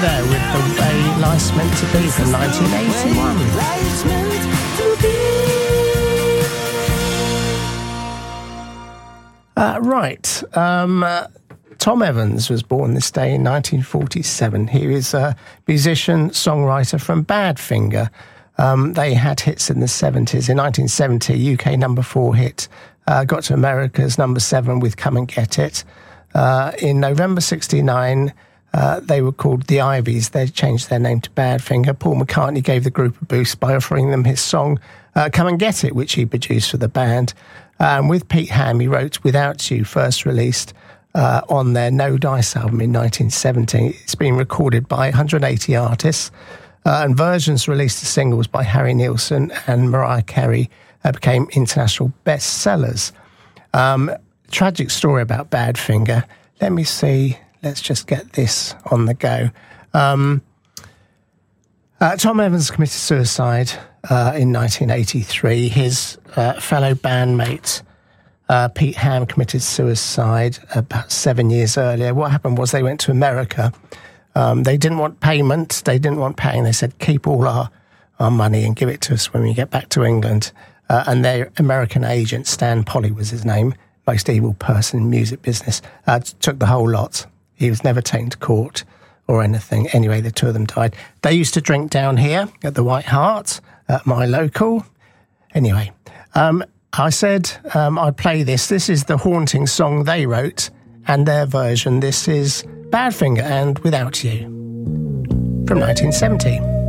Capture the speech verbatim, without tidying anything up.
There with The Way Life's Meant to Be from nineteen eighty-one. Uh, right. Um, uh, Tom Evans was born this day in nineteen forty-seven. He is a musician, songwriter from Badfinger. Um, they had hits in the seventies. In nineteen seventy, U K number four hit. Uh, got to America's number seven with Come and Get It. Uh, in November sixty-nine, uh, they were called the Ivies. They changed their name to Badfinger. Paul McCartney gave the group a boost by offering them his song uh, Come and Get It, which he produced for the band. Um, with Pete Ham, he wrote Without You, first released uh, on their No Dice album in nineteen seventy. It's been recorded by one hundred eighty artists, uh, and versions released as singles by Harry Nilsson and Mariah Carey uh, became international bestsellers. Um, tragic story about Badfinger. Let me see. Let's just get this on the go. Um, uh, Tom Evans committed suicide uh, in nineteen eighty-three. His uh, fellow bandmate, uh, Pete Ham, committed suicide about seven years earlier. What happened was they went to America. Um, they didn't want payment. They didn't want paying. They said, keep all our, our money and give it to us when we get back to England. Uh, and their American agent, Stan Polly was his name, most evil person in music business, uh, took the whole lot. He was never taken to court or anything. Anyway, the two of them died. They used to drink down here at the White Hart, at my local. Anyway, um, I said um, I'd play this. This is the haunting song they wrote and their version. This is Badfinger and Without You from nineteen seventy.